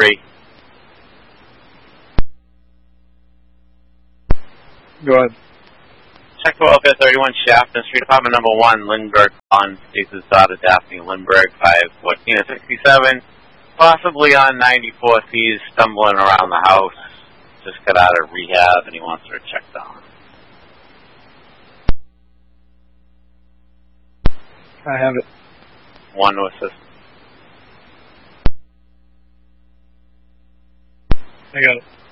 3. Go ahead. Check for welfare 31 Shafton Street, apartment number 1, Lindbergh Pond, Stacy's daughter Daphne Lindbergh, 514 to 67. Possibly on 94th, he's stumbling around the house. Just got out of rehab and he wants her checked on. I have it. 1 to assist. I got it.